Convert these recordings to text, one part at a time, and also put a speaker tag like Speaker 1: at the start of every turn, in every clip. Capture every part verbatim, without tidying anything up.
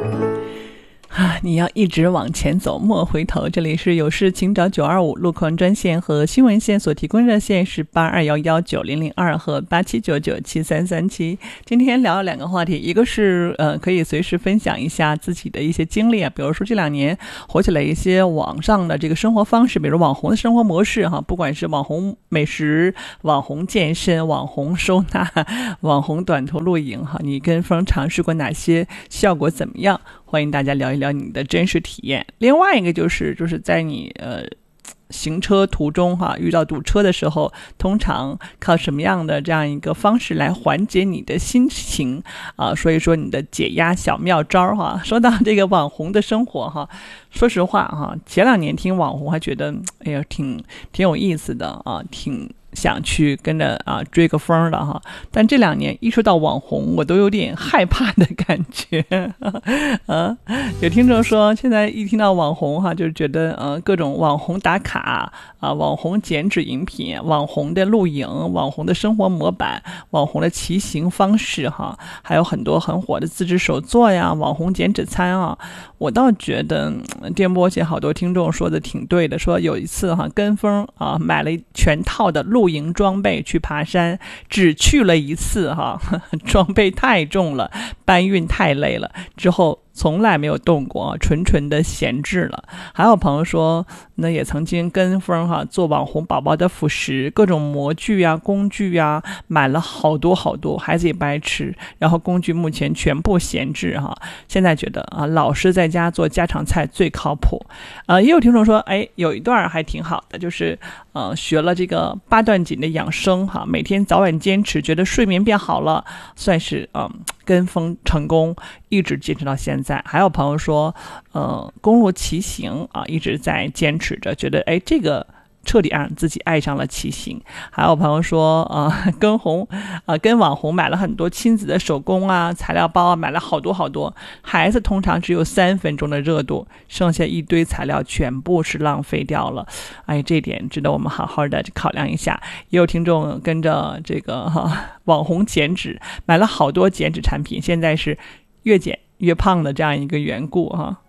Speaker 1: 啊，你要一直往前走，莫回头。这里是有事请找九二五路况专线和新闻线所提供热线是八二一一九零零二和八七九九七三三七。今天聊了两个话题，一个是呃可以随时分享一下自己的一些经历啊，比如说这两年火起来一些网上的这个生活方式，比如网红的生活模式哈，不管是网红美食、网红健身、网红收纳、网红短途露营哈，你跟风尝试过哪些，效果怎么样？欢迎大家聊一聊你的真实体验。另外一个就是就是在你呃行车途中哈，遇到堵车的时候，通常靠什么样的这样一个方式来缓解你的心情啊？所以说你的解压小妙招哈。说到这个网红的生活哈，说实话哈，前两年听网红还觉得哎呀挺挺有意思的啊，挺想去跟着啊追个风的哈，但这两年一说到网红，我都有点害怕的感觉。啊，有听众说，现在一听到网红哈，就觉得呃各种网红打卡啊，网红减脂饮品，网红的露营，网红的生活模板，网红的骑行方式哈，还有很多很火的自制手作呀，网红减脂餐啊。我倒觉得电波姐好多听众说的挺对的，说有一次哈跟风啊买了全套的露营装备去爬山，只去了一次哈，装备太重了，搬运太累了，之后从来没有动过，纯纯的闲置了。还有朋友说，那也曾经跟风哈做网红宝宝的辅食，各种模具啊、工具啊，买了好多好多，孩子也不爱吃，然后工具目前全部闲置哈。现在觉得啊，老师在家做家常菜最靠谱。呃，也有听众说，哎，有一段还挺好的，就是呃学了这个八段锦的养生哈，每天早晚坚持，觉得睡眠变好了，算是嗯。跟风成功，一直坚持到现在。还有朋友说，呃，公路骑行啊，一直在坚持着，觉得哎，这个彻底让自己爱上了骑行。还有朋友说，呃，跟红啊，跟网红买了很多亲子的手工啊、材料包啊，买了好多好多。孩子通常只有三分钟的热度，剩下一堆材料全部是浪费掉了。哎，这点值得我们好好的考量一下。也有听众跟着这个哈、啊、网红减脂，买了好多减脂产品，现在是越减越胖的这样一个缘故哈、啊。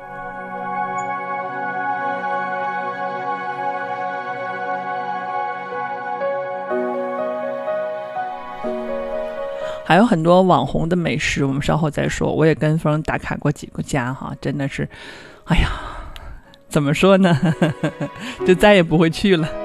Speaker 1: 还有很多网红的美食，我们稍后再说。我也跟风打卡过几个家哈，真的是，哎呀，怎么说呢，就再也不会去了。